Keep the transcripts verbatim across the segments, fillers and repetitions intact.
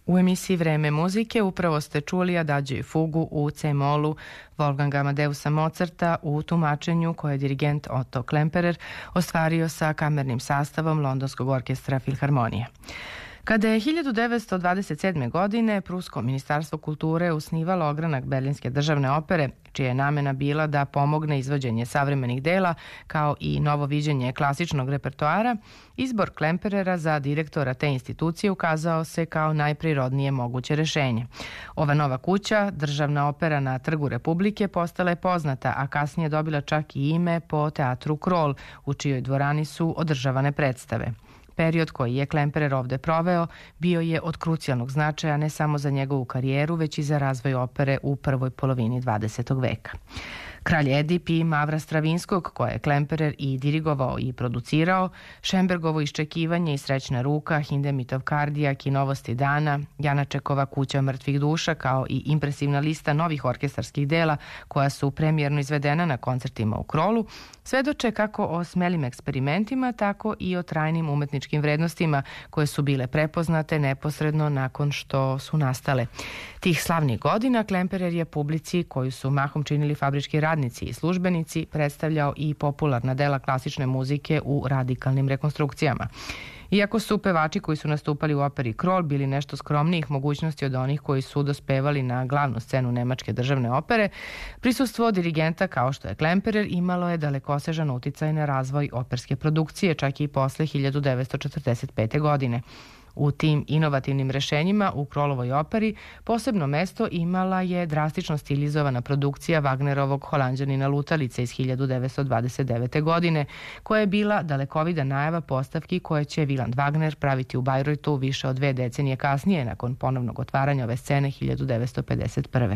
U emisiji Vreme muzike upravo ste čuli Adagio i fugu u C-molu Wolfganga Amadeusa Mozarta u tumačenju koje je dirigent Otto Klemperer ostvario sa kamernim sastavom Londonskog orkestra Filharmonije. Kada je hiljadu devetsto dvadeset sedme. godine Prusko ministarstvo kulture osnivalo ogranak Berlinske državne opere, čija je namena bila da pomogne izvođenje savremenih dela kao i novo viđenje klasičnog repertoara, izbor Klemperera za direktora te institucije ukazao se kao najprirodnije moguće rešenje. Ova nova kuća, državna opera na Trgu Republike, postala je poznata, a kasnije dobila čak i ime po teatru Krol, u čijoj dvorani su održavane predstave. Period koji je Klemperer ovde proveo bio je od krucijalnog značaja ne samo za njegovu karijeru, već i za razvoj opere u prvoj polovini dvadesetog veka. Kralj Edip i Mavra Stravinskog, koje je Klemperer i dirigovao i producirao, Šembergovo iščekivanje i Srećna ruka, Hindemitov Kardijak i Novosti dana, Janačekova kuća mrtvih duša, kao i impresivna lista novih orkestarskih dela koja su premijerno izvedena na koncertima u Krolu, svedoče kako o smelim eksperimentima, tako i o trajnim umetničkim vrednostima koje su bile prepoznate neposredno nakon što su nastale. Tih slavnih godina Klemperer je publici, koju su mahom činili fabrički radnici i službenici, predstavljao i popularna dela klasične muzike u radikalnim rekonstrukcijama. Iako su pevači koji su nastupali u operi Krol bili nešto skromnijih mogućnosti od onih koji su dospevali na glavnu scenu Nemačke državne opere, prisustvo dirigenta kao što je Klemperer imalo je dalekosežan uticaj na razvoj operske produkcije, čak i posle hiljadu devetsto četrdeset pete. godine. U tim inovativnim rešenjima u Krolovoj operi posebno mesto imala je drastično stilizovana produkcija Wagnerovog Holanđanina Lutalice iz hiljadu devetsto dvadeset devete. godine, koja je bila dalekovida najava postavki koje će Wieland Wagner praviti u Bajreutu više od dve decenije kasnije, nakon ponovnog otvaranja ove scene hiljadu devetsto pedeset prve.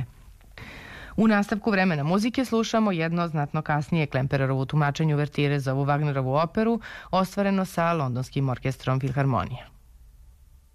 U nastavku Vremena muzike slušamo jedno znatno kasnije Klempererovu tumačenje uvertire za ovu Wagnerovu operu, ostvareno sa Londonskim orkestrom Filharmonije.